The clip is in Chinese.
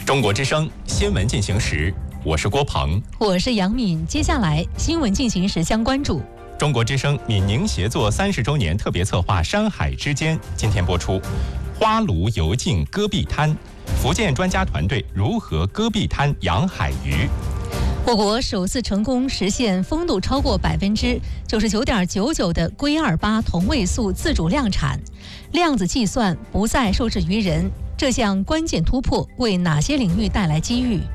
中国之声新闻进行时，我是郭鹏， 我是杨敏。接下来新闻进行时将关注中国之声闽宁协作30周年特别策划《山海之间》，今天播出花鲈游进戈壁滩，福建专家团队如何戈壁滩养海鱼。 我国首次成功实现风度超过99.99%的硅2.8同位素自主量产，量子计算不再受制于人。这项关键突破为哪些领域带来机遇？